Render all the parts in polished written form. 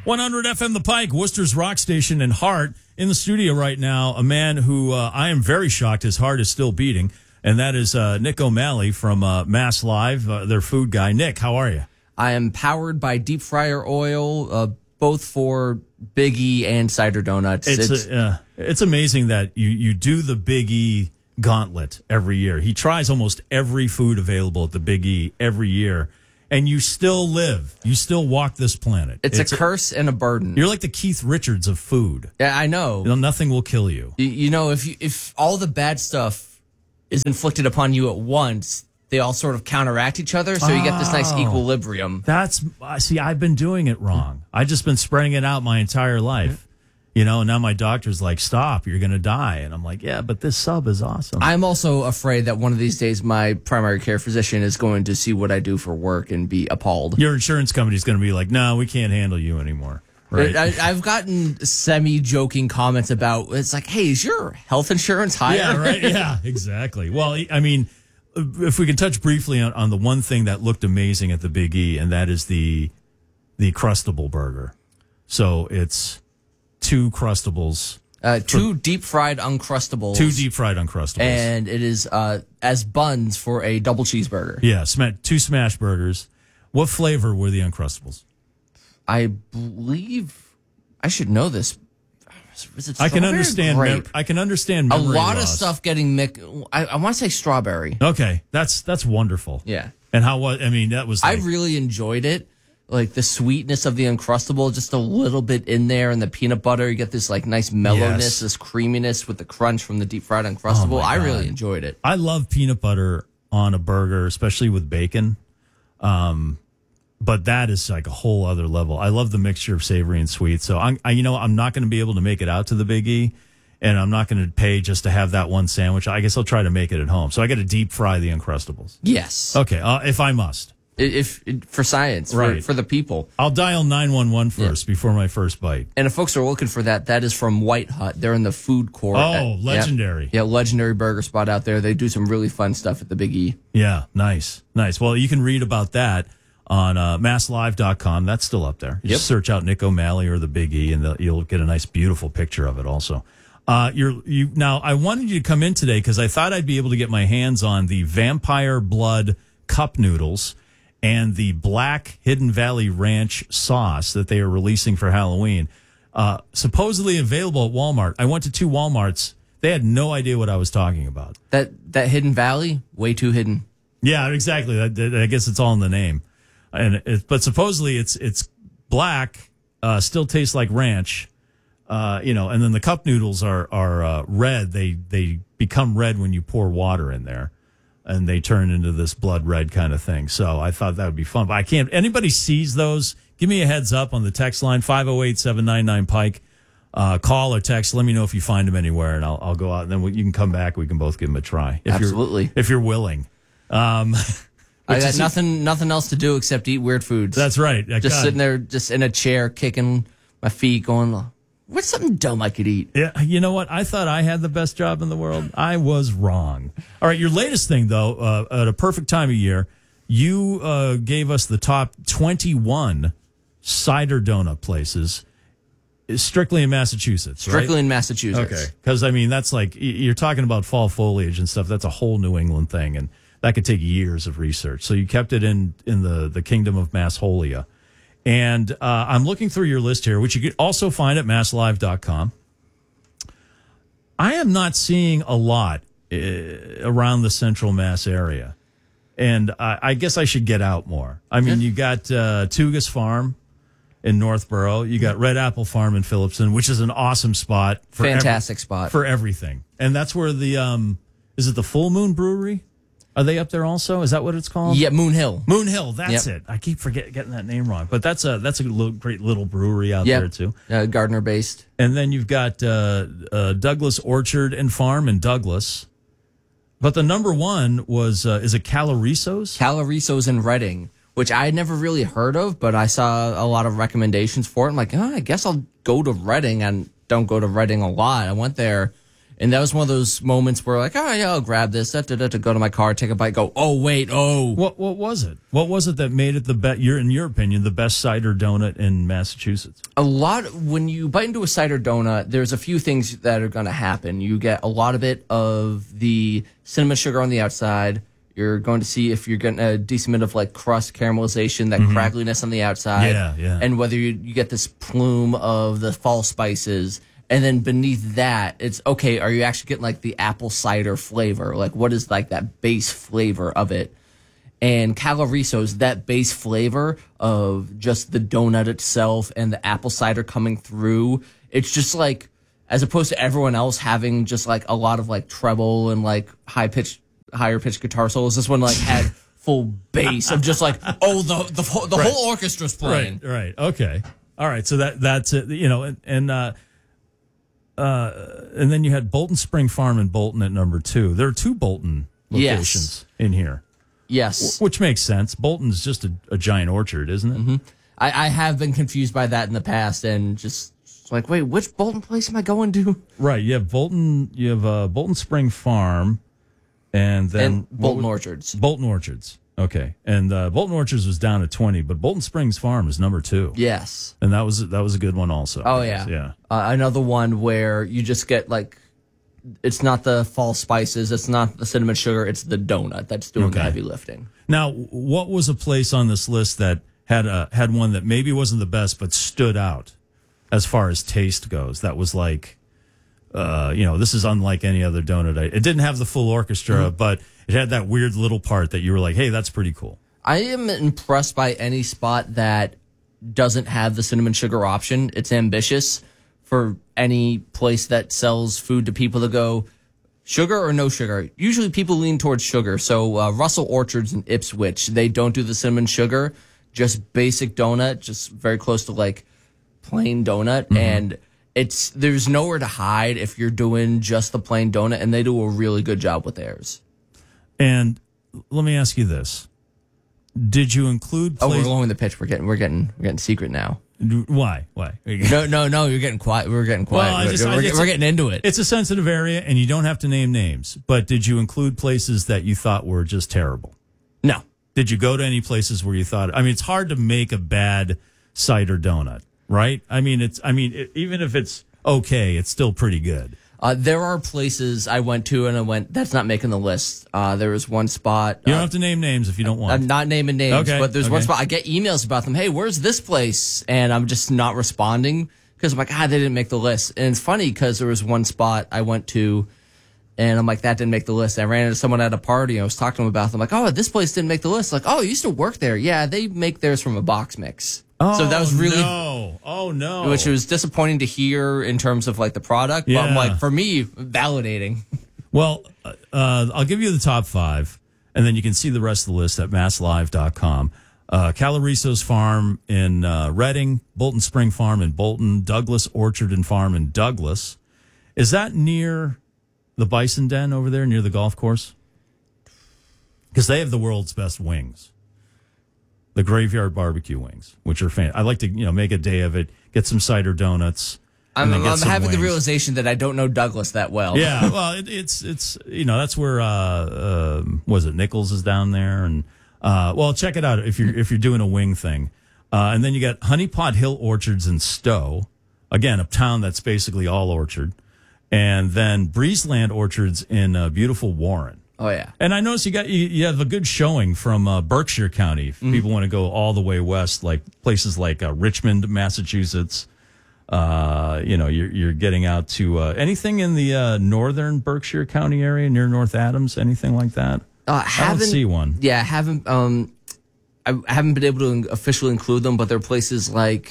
100 FM The Pike, Worcester's rock station, and Heart. In the studio right now, a man who I am very shocked his heart is still beating, and that is Nick O'Malley from Mass Live, their food guy. Nick, how are you? I am powered by deep fryer oil, both for Big E and cider donuts. It's amazing that you do the Big E gauntlet every year. He tries almost every food available at the Big E every year, and you still live. You still walk this planet. It's a curse and a burden. You're like the Keith Richards of food. Yeah, I know. Nothing will kill you. You know, if all the bad stuff is inflicted upon you at once, they all sort of counteract each other, so you get this nice equilibrium. See, I've been doing it wrong. I've just been spreading it out my entire life. You know, and now my doctor's like, stop, you're going to die. And I'm like, yeah, but this sub is awesome. I'm also afraid that one of these days my primary care physician is going to see what I do for work and be appalled. Your insurance company's going to be like, no, we can't handle you anymore. Right? I've gotten semi-joking comments about, it's like, hey, is your health insurance higher? Yeah, right. Yeah, exactly. Well, I mean, if we can touch briefly on the one thing that looked amazing at the Big E, and that is the Crustable burger. So it's 2 Crustables. 2 deep-fried Uncrustables. 2 deep-fried Uncrustables. And it is as buns for a double cheeseburger. Yeah, 2 smash burgers. What flavor were the Uncrustables? I believe I should know this. Is it I can understand. grape? I can understand. A lot loss. of stuff getting mixed. I want to say strawberry. Okay, that's wonderful. Yeah. And how was? I mean, that was. I really enjoyed it. Like the sweetness of the Uncrustable, just a little bit in there, and the peanut butter. You get this like nice mellowness, this creaminess with the crunch from the deep fried Uncrustable. I really enjoyed it. I love peanut butter on a burger, especially with bacon. But that is like a whole other level. I love the mixture of savory and sweet. So I'm not going to be able to make it out to the Big E, and I'm not going to pay just to have that one sandwich. I guess I'll try to make it at home. So I got to deep fry the Uncrustables. Yes. Okay. If I must. If for science, right. for the people. I'll dial 911 first before my first bite. And if folks are looking for that is from White Hut. They're in the food court. Oh, legendary. Yeah, legendary burger spot out there. They do some really fun stuff at the Big E. Yeah, nice. Well, you can read about that on masslive.com. That's still up there. You just search out Nick O'Malley or the Big E, and you'll get a nice, beautiful picture of it also. Now, I wanted you to come in today because I thought I'd be able to get my hands on the Vampire Blood Cup Noodles and the Black Hidden Valley Ranch sauce that they are releasing for Halloween. Supposedly available at Walmart. I went to 2 Walmarts. They had no idea what I was talking about. That Hidden Valley, way too hidden. Yeah, exactly. I guess it's all in the name. But supposedly it's black, still tastes like ranch, and then the cup noodles are red. They become red when you pour water in there, and they turn into this blood red kind of thing. So I thought that would be fun. But I can't. Anybody sees those? Give me a heads up on the text line 508-799-PIKE. Call or text. Let me know if you find them anywhere, and I'll go out, and then you can come back. We can both give them a try. Absolutely, if you're willing. I got nothing else to do except eat weird foods. That's right. Just sitting there, just in a chair, kicking my feet, going, what's something dumb I could eat? Yeah, you know what? I thought I had the best job in the world. I was wrong. All right, your latest thing, though, at a perfect time of year, you gave us the top 21 cider donut places, strictly in Massachusetts, right? Strictly in Massachusetts. Okay, because, I mean, that's like, you're talking about fall foliage and stuff. That's a whole New England thing, and that could take years of research. So you kept it in the kingdom of Massholia. And I'm looking through your list here, which you can also find at masslive.com. I am not seeing a lot around the central Mass area. And I guess I should get out more. I mean, you got Tugas Farm in Northborough. You got Red Apple Farm in Phillipston, which is an awesome spot. Fantastic spot. For everything. And that's where is it the Full Moon Brewery? Are they up there also? Is that what it's called? Yeah, Moon Hill. Moon Hill, that's it. I keep getting that name wrong. But that's a great little brewery out there, too. Gardner-based. And then you've got Douglas Orchard and Farm in Douglas. But the number one was, is it Caloriso's? Caloriso's in Reading, which I had never really heard of, but I saw a lot of recommendations for it. I'm like, I guess I'll go to Reading. And don't go to Reading a lot. I went there. And that was one of those moments where like, oh yeah, I'll grab this, to go to my car, take a bite, go, oh wait, oh. What was it? What was it that made it the best? In your opinion, the best cider donut in Massachusetts? When you bite into a cider donut, there's a few things that are going to happen. You get a lot of it of the cinnamon sugar on the outside. You're going to see if you're getting a decent bit of like crust caramelization, that craggliness on the outside. Yeah. And whether you get this plume of the fall spices. And then beneath that, it's okay, are you actually getting like the apple cider flavor? Like what is like that base flavor of it? And Caloriso's, that base flavor of just the donut itself and the apple cider coming through, it's just like, as opposed to everyone else having just like a lot of like treble and like higher pitched guitar solos, this one like had full bass of just like, oh, the whole orchestra's playing. Right. Okay. All right. So that's it. And then you had Bolton Spring Farm in Bolton at number 2. There are 2 Bolton locations in here. Yes. Which makes sense. Bolton's just a giant orchard, isn't it? Mm-hmm. I have been confused by that in the past and just like, wait, which Bolton place am I going to? Right. You have Bolton Spring Farm and then Bolton Orchards. Bolton Orchards. Okay. And Bolton Orchards was down at 20, but Bolton Springs Farm is number 2. Yes. And that was a good one also. Oh, yeah. Yeah. Another one where you just get like, it's not the fall spices, it's not the cinnamon sugar, it's the donut that's doing the heavy lifting. Now, what was a place on this list that had one that maybe wasn't the best but stood out as far as taste goes? That was like, this is unlike any other donut. It didn't have the full orchestra, but it had that weird little part that you were like, hey, that's pretty cool. I am impressed by any spot that doesn't have the cinnamon sugar option. It's ambitious for any place that sells food to people to go, sugar or no sugar? Usually people lean towards sugar. So Russell Orchards in Ipswich, they don't do the cinnamon sugar, just basic donut, just very close to like plain donut. And there's nowhere to hide if you're doing just the plain donut, and they do a really good job with theirs. And let me ask you this: did you include? We're lowering the pitch. We're getting secret now. Why? No. You're getting quiet. We're getting quiet. Well, we're getting into it. It's a sensitive area, and you don't have to name names. But did you include places that you thought were just terrible? No. Did you go to any places where you thought? I mean, it's hard to make a bad cider donut, right? even if it's okay, it's still pretty good. There are places I went to and that's not making the list. There was one spot. You don't have to name names if you don't want. I'm not naming names, okay, but there's one spot. I get emails about them. Hey, where's this place? And I'm just not responding because I'm like, they didn't make the list. And it's funny because there was one spot I went to and I'm like, that didn't make the list. I ran into someone at a party and I was talking to them about them. I'm like, this place didn't make the list. Like, you used to work there. Yeah, they make theirs from a box mix. So that was really no. Which was disappointing to hear in terms of like the product. Yeah. But I'm like, for me, validating. Well, I'll give you the top 5, and then you can see the rest of the list at masslive.com. Caloriso's Farm in Reading, Bolton Spring Farm in Bolton, Douglas Orchard and Farm in Douglas. Is that near the Bison Den over there, near the golf course? Because they have the world's best wings. The Graveyard Barbecue wings, which are fantastic. I like to, make a day of it, get some cider donuts. I'm having the realization that I don't know Douglas that well. Yeah, well, it's that's where was it Nichols is down there, and check it out if you're doing a wing thing, and then you got Honey Pot Hill Orchards in Stowe, again a town that's basically all orchard, and then Breezeland Orchards in beautiful Warren. Oh yeah, and I noticed you have a good showing from Berkshire County. If people want to go all the way west, like places like Richmond, Massachusetts. You're getting out to anything in the northern Berkshire County area near North Adams, anything like that. I don't see one. Yeah, I haven't been able to officially include them, but there are places like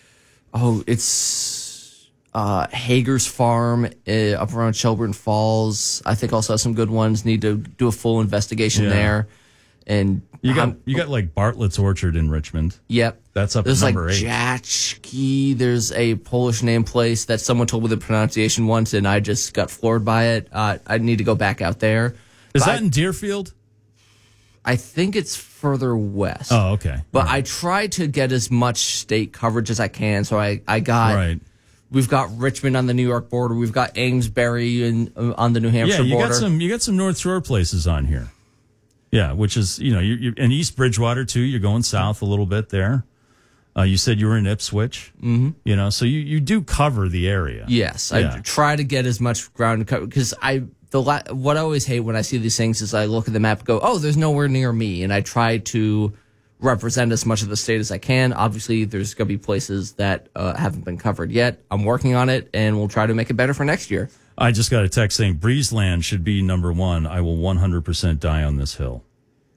it's Hager's Farm up around Shelburne Falls. I think also has some good ones. Need to do a full investigation there. And you got like Bartlett's Orchard in Richmond. Yep. That's up There's at number 8. There's like Jachki. There's a Polish name place that someone told me the pronunciation once, and I just got floored by it. I need to go back out there. Is that in Deerfield? I think it's further west. Oh, okay. But I try to get as much state coverage as I can, so I got We've got Richmond on the New York border. We've got Amesbury on the New Hampshire border. You got some North Shore places on here. Yeah, which is, you're in East Bridgewater too. You're going south a little bit there. You said you were in Ipswich. Mm-hmm. So you do cover the area. Yes, I try to get as much ground to cover because what I always hate when I see these things is I look at the map and go, oh, there's nowhere near me, and I try to represent as much of the state as I can. Obviously, there's going to be places that haven't been covered yet. I'm working on it, and we'll try to make it better for next year. I just got a text saying Breezeland should be number one. I will 100% die on this hill.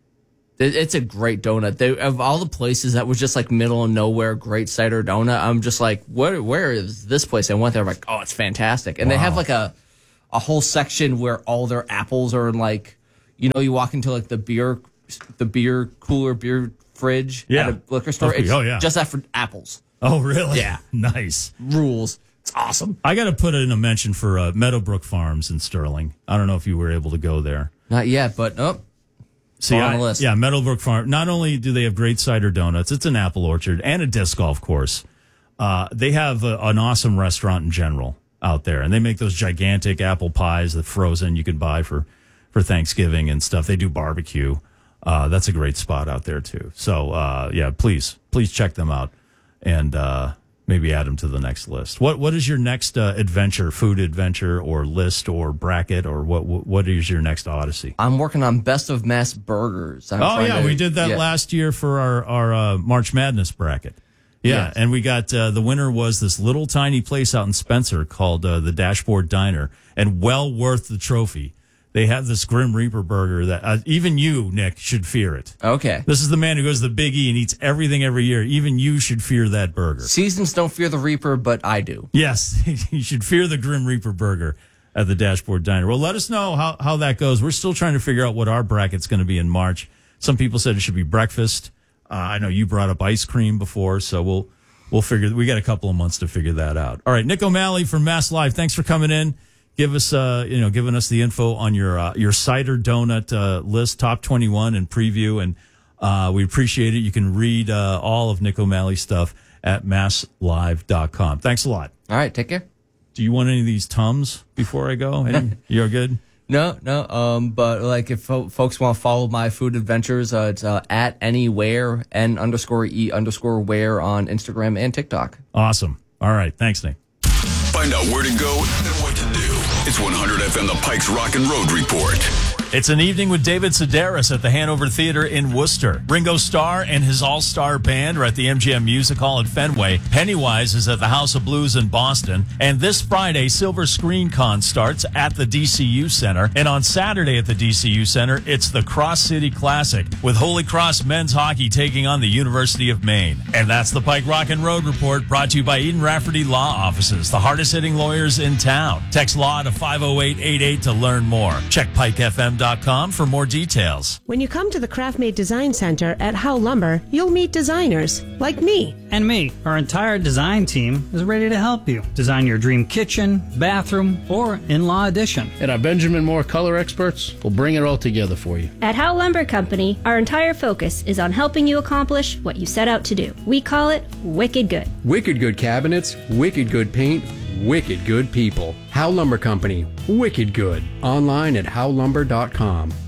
It's a great donut. Of all the places that was just like middle of nowhere, great cider donut, I'm just like, where is this place? I went there, I'm like, oh, it's fantastic. And They have like a whole section where all their apples are in like, you walk into like the beer cooler, beer fridge at a liquor store. It's just that for apples. Oh, really? Yeah. Nice. Rules. It's awesome. I got to put in a mention for Meadowbrook Farms in Sterling. I don't know if you were able to go there. Not yet, but on the list. Yeah, Meadowbrook Farm. Not only do they have great cider donuts, it's an apple orchard and a disc golf course. They have an awesome restaurant in general out there, and they make those gigantic apple pies that frozen you can buy for Thanksgiving and stuff. They do barbecue. That's a great spot out there too. So please check them out and maybe add them to the next list. What is your next adventure, food adventure, or list, or bracket, or what is your next odyssey? I'm working on Best of Mass Burgers. We did that last year for our March Madness bracket. Yeah, yes. And we got the winner was this little tiny place out in Spencer called the Dashboard Diner, and well worth the trophy. They have this Grim Reaper burger that even you, Nick, should fear it. Okay. This is the man who goes to the Big E and eats everything every year. Even you should fear that burger. Seasons don't fear the Reaper, but I do. Yes, you should fear the Grim Reaper burger at the Dashboard Diner. Well, let us know how that goes. We're still trying to figure out what our bracket's going to be in March. Some people said it should be breakfast. I know you brought up ice cream before, so we'll figure. We got a couple of months to figure that out. All right, Nick O'Malley from Mass Live. Thanks for coming in. Give us, giving us the info on your cider donut list, top 21 and preview, and we appreciate it. You can read all of Nick O'Malley's stuff at masslive.com. Thanks a lot. All right, take care. Do you want any of these Tums before I go? You're good? No. But like if folks want to follow my food adventures, it's at anywhere N_E_where on Instagram and TikTok. Awesome. All right. Thanks, Nick. Find out where to go and what to do. It's 100 FM, the Pikes Rock and Road Report. It's an evening with David Sedaris at the Hanover Theater in Worcester. Ringo Starr and his all-star band are at the MGM Music Hall at Fenway. Pennywise is at the House of Blues in Boston. And this Friday, Silver Screen Con starts at the DCU Center. And on Saturday at the DCU Center, it's the Cross City Classic with Holy Cross Men's Hockey taking on the University of Maine. And that's the Pike Rock and Road Report, brought to you by Eden Rafferty Law Offices, the hardest-hitting lawyers in town. Text LAW to 50888 to learn more. Check PikeFM.com for more details. When you come to the Craft Made Design Center at Howe Lumber, you'll meet designers like me. And me. Our entire design team is ready to help you design your dream kitchen, bathroom, or in-law addition. And our Benjamin Moore color experts will bring it all together for you. At Howe Lumber Company, our entire focus is on helping you accomplish what you set out to do. We call it Wicked Good. Wicked good cabinets, wicked good paint, wicked good people. Howe Lumber Company, wicked good. Online at howlumber.com.